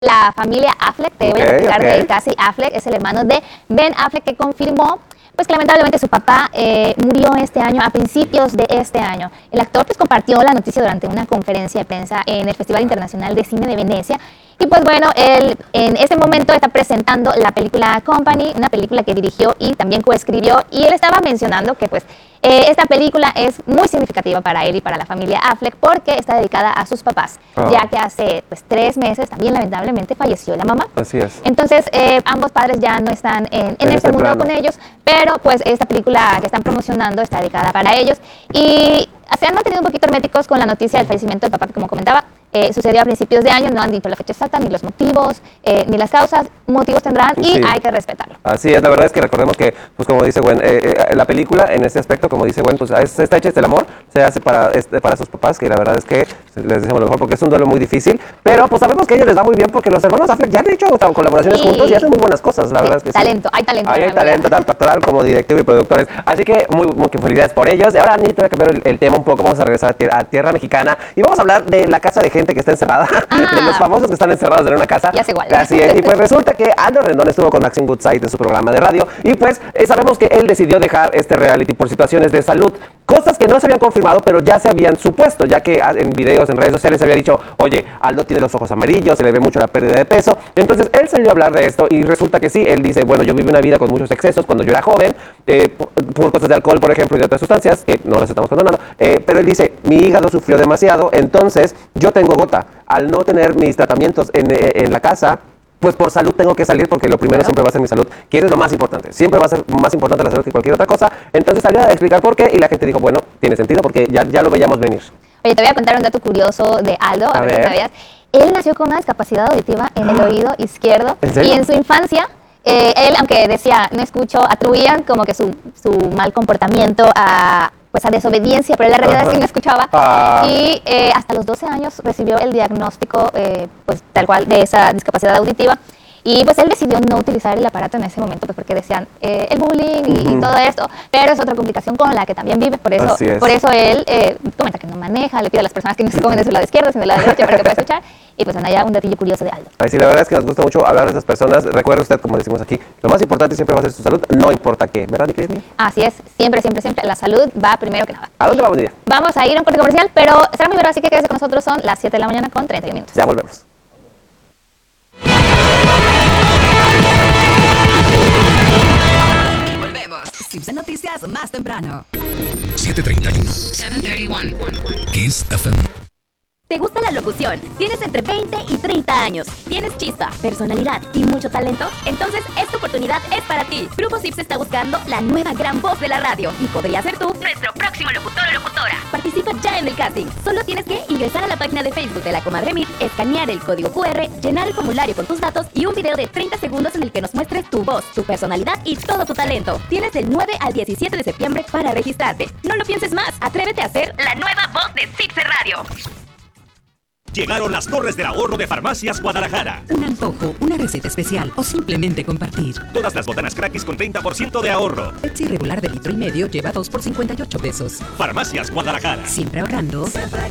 la familia Affleck. Te voy a platicar de Casey Affleck, es el hermano de Ben Affleck, que confirmó pues que lamentablemente su papá murió este año, a principios de este año. El actor pues compartió la noticia durante una conferencia de prensa en el Festival Internacional de Cine de Venecia. Y pues bueno, él en este momento está presentando la película Company, una película que dirigió y también coescribió. Y él estaba mencionando que pues esta película es muy significativa para él y para la familia Affleck porque está dedicada a sus papás, ya que hace pues 3 meses también lamentablemente falleció la mamá. Así es. Entonces ambos padres ya no están en este mundo con ellos, pero pues esta película que están promocionando está dedicada para ellos. Y se han mantenido un poquito herméticos con la noticia del fallecimiento del papá, que como comentaba, sucedió a principios de año, no han dicho la fecha exacta, ni los motivos, ni las causas. Motivos tendrán y hay que respetarlo. Así es, la verdad es que recordemos que, pues como dice Gwen, la película en este aspecto, como dice Gwen, pues está hecha el amor, se hace para sus papás, que la verdad es que les deseamos lo mejor porque es un duelo muy difícil, pero pues sabemos que a ellos les va muy bien porque los hermanos Affleck ya han hecho colaboraciones juntos y hacen muy buenas cosas, la verdad es que talento, hay talento. Hay talento, tanto actoral como directivo y productores, así que muy felicidades por ellos. Y ahora necesito cambiar el tema un poco, vamos a regresar a tierra mexicana y vamos a hablar de la casa de gente que está encerrada, de los famosos que están encerrados en una casa. Ya sé igual. Así es, y pues resulta que Aldo Rendón estuvo con Maxine Goodside en su programa de radio y pues sabemos que él decidió dejar este reality por situaciones de salud, cosas que no se habían confirmado, pero ya se habían supuesto, ya que en videos, en redes sociales se había dicho, oye, Aldo tiene los ojos amarillos, se le ve mucho la pérdida de peso. Entonces él salió a hablar de esto y resulta que sí, él dice, bueno, yo viví una vida con muchos excesos cuando yo era joven, por cosas de alcohol, por ejemplo, y de otras sustancias, que no las estamos condonando, pero él dice, mi hígado sufrió demasiado, entonces yo tengo gota. Al no tener mis tratamientos en la casa, pues por salud tengo que salir porque lo primero siempre va a ser mi salud, que es lo más importante. Siempre va a ser más importante la salud que cualquier otra cosa. Entonces salió a explicar por qué y la gente dijo, bueno, tiene sentido porque ya lo veíamos venir. Oye, te voy a contar un dato curioso de Aldo, a ver si sabías. Él nació con una discapacidad auditiva en el oído izquierdo. ¿En serio? Y en su infancia, él, aunque decía, no escucho, atribuían como que su mal comportamiento a desobediencia, pero la realidad es que no escuchaba. Y hasta los 12 años recibió el diagnóstico, pues tal cual, de esa discapacidad auditiva. Y pues él decidió no utilizar el aparato en ese momento, pues porque decían el bullying y todo esto, pero es otra complicación con la que también vive, por eso él comenta que no maneja, le pide a las personas que no se comen de su lado izquierdo, sino de la derecha para que pueda escuchar. Y pues allá un datillo curioso de Aldo. Ay, sí, la verdad es que nos gusta mucho hablar de esas personas. Recuerde usted, como decimos aquí, lo más importante siempre va a ser su salud, no importa qué, ¿verdad, mi querida? Así es, siempre, la salud va primero que nada. ¿A dónde vamos, Nidia? Vamos a ir a un corte comercial, pero será muy breve, así que quédese con nosotros, son las 7 de la mañana con 30 minutos. Ya volvemos. Tips de noticias más temprano. 7:31. 7:31. Kiss FM. ¿Te gusta la locución? ¿Tienes entre 20 y 30 años? ¿Tienes chispa, personalidad y mucho talento? Entonces esta oportunidad es para ti. Grupo Sips está buscando la nueva gran voz de la radio y podría ser tú nuestro próximo locutor o locutora. Participa ya en el casting. Solo tienes que ingresar a la página de Facebook de La Comadre Meet, escanear el código QR, llenar el formulario con tus datos y un video de 30 segundos en el que nos muestres tu voz, tu personalidad y todo tu talento. Tienes del 9 al 17 de septiembre para registrarte. No lo pienses más. Atrévete a ser la nueva voz de Sips Radio. Llegaron las torres del ahorro de Farmacias Guadalajara. Un antojo, una receta especial o simplemente compartir. Todas las botanas Crackis con 30% de ahorro. Pepsi regular de 1,5 litros lleva 2 por 58 pesos. Farmacias Guadalajara. Siempre ahorrando. Siempre